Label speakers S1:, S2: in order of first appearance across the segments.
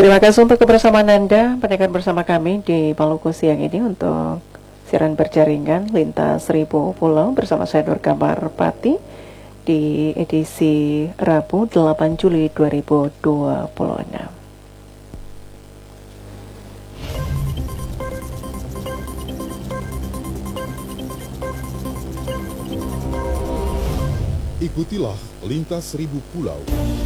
S1: Terima kasih untuk kebersamaan Anda pendengar bersama kami di Maluku siang ini untuk siaran berjaringan Lintas Seribu Pulau bersama saya Nur Gambar Pati di edisi Rabu 8 Juli 2026.
S2: Ikutilah Lintas Seribu Pulau.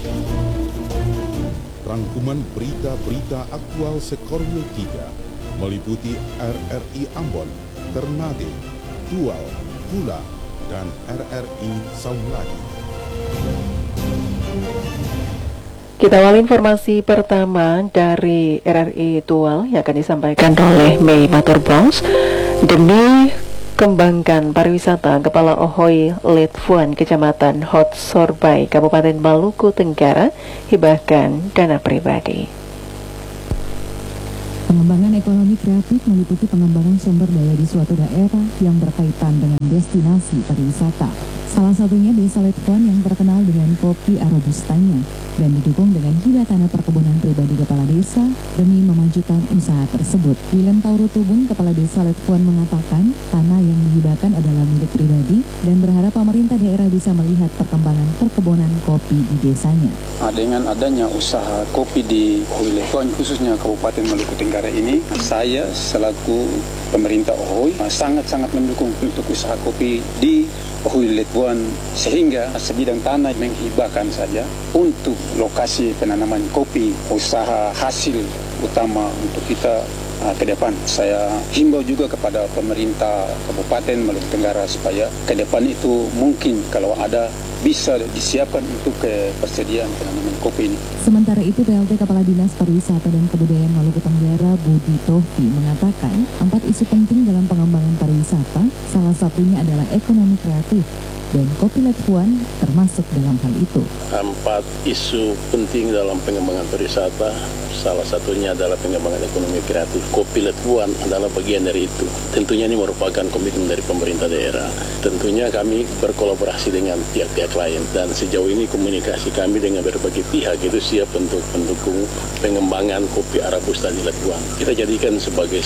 S2: Rangkuman berita-berita aktual Sekorwil 3 meliputi RRI Ambon, Ternate, Tual, Pula, dan RRI Saulagi.
S1: Kita awali informasi pertama dari RRI Tual yang akan disampaikan oleh Mei Maturbongs. Demi kembangkan pariwisata, Kepala Ohoi Letfuan Kecamatan Hot Sorbai Kabupaten Maluku Tenggara hibahkan dana pribadi.
S3: Pengembangan ekonomi kreatif meliputi pengembangan sumber daya di suatu daerah yang berkaitan dengan destinasi pariwisata. Salah satunya Desa Letfuan yang terkenal dengan kopi Arabustanya dan didukung dengan hibah tanah perkebunan pribadi kepala desa demi memajukan usaha tersebut. Willem Taurutubun, Kepala Desa Letfuan mengatakan tanah yang dihibahkan adalah milik pribadi dan berharap pemerintah daerah bisa melihat perkembangan perkebunan kopi di desanya.
S4: Dengan adanya usaha kopi di Ohoi Letfuan khususnya Kabupaten Maluku Tenggara ini, saya selaku pemerintah Ohoi sangat-sangat mendukung untuk usaha kopi di Ohoi Letfuan, sehingga sebidang tanah menghibahkan saja untuk lokasi penanaman kopi, usaha hasil utama untuk kita ke depan. Saya himbau juga kepada pemerintah Kabupaten Maluku Tenggara supaya ke depan itu mungkin kalau ada bisa disiapkan untuk persediaan penanaman kopi ini.
S3: Sementara itu, PLT Kepala Dinas Pariwisata dan Kebudayaan Maluku Tenggara Budi Tohfi mengatakan 4 isu penting dalam pengembangan pariwisata, salah satunya adalah ekonomi kreatif dan kopi Letfuan termasuk dalam hal itu.
S5: 4 isu penting dalam pengembangan pariwisata, salah satunya adalah pengembangan ekonomi kreatif. Kopi Letfuan adalah bagian dari itu. Tentunya ini merupakan komitmen dari pemerintah daerah. Tentunya kami berkolaborasi dengan pihak-pihak lain dan sejauh ini komunikasi kami dengan berbagai pihak itu siap untuk mendukung pengembangan kopi Arabusta di Letfuan. Kita jadikan sebagai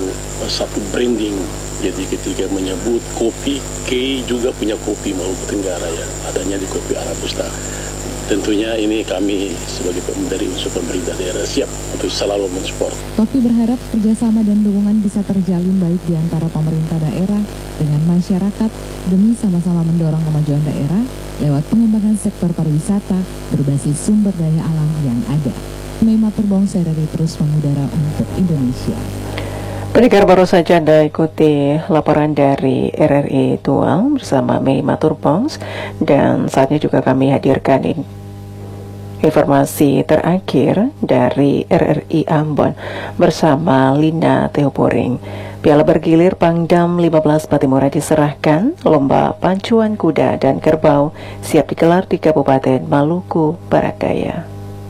S5: satu branding. Jadi ketika menyebut kopi, K juga punya kopi Maluku Tenggara ya, adanya di kopi Arabusta. Tentunya ini kami sebagai dari unsur pemerintah daerah siap untuk selalu mensupport.
S3: Tohfi berharap kerjasama dan dukungan bisa terjalin baik di antara pemerintah daerah dengan masyarakat demi sama-sama mendorong kemajuan daerah lewat pengembangan sektor pariwisata berbasis sumber daya alam yang ada. Mei Maturbongs, RRI terus mengudara untuk Indonesia.
S1: Pendengar, baru saja Anda ikuti laporan dari RRI Tual bersama Mei Maturbongs, dan saatnya juga kami hadirkan informasi terakhir dari RRI Ambon bersama Lina Teoporing. Piala bergilir Pangdam 15 Patimura diserahkan, lomba pacuan kuda dan kerbau siap digelar di Kabupaten Maluku Barat Daya.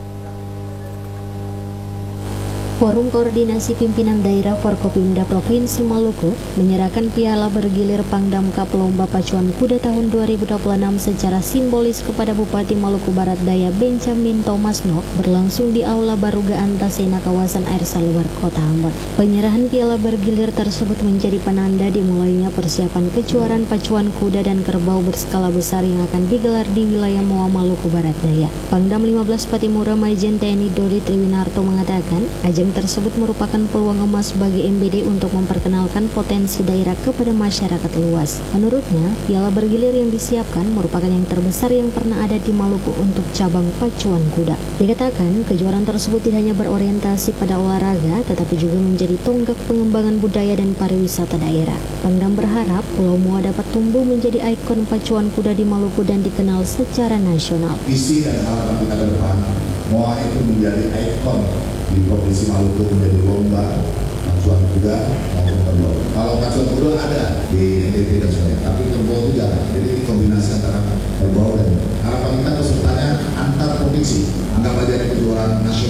S6: Forum Koordinasi Pimpinan Daerah Forkopimda Provinsi Maluku menyerahkan piala bergilir Pangdam Cup Lomba Pacuan Kuda tahun 2026 secara simbolis kepada Bupati Maluku Barat Daya Benjamin Thomas Nok berlangsung di Aula Baruga Antasena kawasan Air Saluar Kota Ambon. Penyerahan piala bergilir tersebut menjadi penanda dimulainya persiapan kejuaraan pacuan kuda dan kerbau berskala besar yang akan digelar di wilayah Moa Maluku Barat Daya. Pangdam 15 Patimura Majen TNI Dodi Triwinarto mengatakan, ajang tersebut merupakan peluang emas bagi MBD untuk memperkenalkan potensi daerah kepada masyarakat luas. Menurutnya, piala bergilir yang disiapkan merupakan yang terbesar yang pernah ada di Maluku untuk cabang pacuan kuda. Dikatakan, kejuaraan tersebut tidak hanya berorientasi pada olahraga, tetapi juga menjadi tonggak pengembangan budaya dan pariwisata daerah. Pangdam berharap Pulau Moa dapat tumbuh menjadi ikon pacuan kuda di Maluku dan dikenal secara nasional.
S7: Visi dan harapan kita ke depan, Moa itu menjadi ikon di Provinsi Maluku, menjadi lomba pacuan kuda maupun kerbau. Kalau pacuan kuda ada di NTT dan sebagainya, tapi kerbau tidak. Jadi ini kombinasi antara kerbau dan harapan kita pesertanya antar provinsi, anggap aja kejuaraan nasional.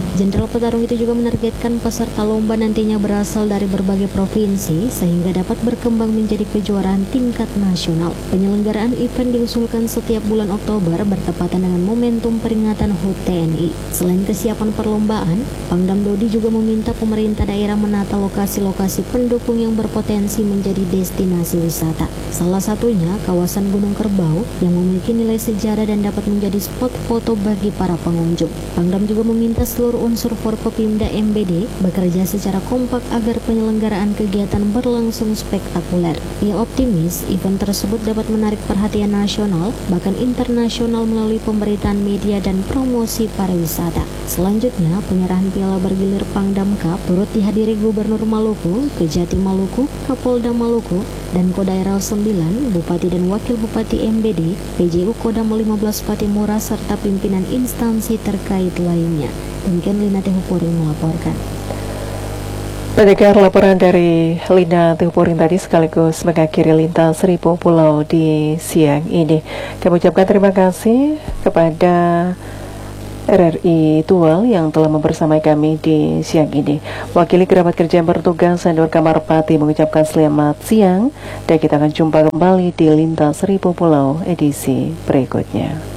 S6: Jenderal petarung itu juga menargetkan peserta lomba nantinya berasal dari berbagai provinsi sehingga dapat berkembang menjadi kejuaraan tingkat nasional. Penyelenggaraan event diusulkan setiap bulan Oktober bertepatan dengan momentum peringatan HUT TNI. Selain kesiapan perlombaan, Pangdam Dodi juga meminta pemerintah daerah menata lokasi-lokasi pendukung yang berpotensi menjadi destinasi wisata. Salah satunya kawasan Gunung Kerbau yang memiliki nilai sejarah dan dapat menjadi spot foto bagi para pengunjung. Pangdam juga meminta seluruh unsur Forkopimda MBD bekerja secara kompak agar penyelenggaraan kegiatan berlangsung spektakuler. Ia optimis event tersebut dapat menarik perhatian nasional bahkan internasional melalui pemberitaan media dan promosi pariwisata. Selanjutnya, penyerahan piala bergilir Pangdam Cup turut dihadiri Gubernur Maluku, Kejati Maluku, Kapolda Maluku, dan Kodaeral 9, Bupati dan Wakil Bupati MBD, PJU Kodam 15 Patimura serta pimpinan instansi terkait lainnya. Demikian Lina Tehupuring melaporkan.
S1: Pendengar, laporan dari Lina Tehupuring tadi sekaligus mengakhiri Lintas Seribu Pulau di siang ini. Kami ucapkan terima kasih kepada RRI Tual yang telah membersamai kami di siang ini. Wakili kerabat kerja yang bertugas Sandor Kamarpati mengucapkan selamat siang dan kita akan jumpa kembali di Lintas Seribu Pulau edisi berikutnya.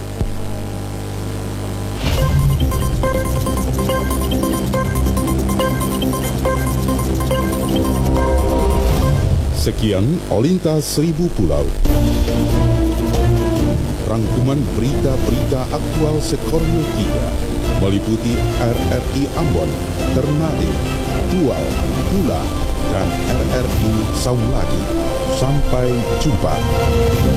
S2: Sekian Lintas Seribu Pulau. Rangkuman berita-berita aktual Sekornil 3 meliputi RRI Ambon, Ternate, Tual, Pula, dan RRI Saulagi. Sampai jumpa.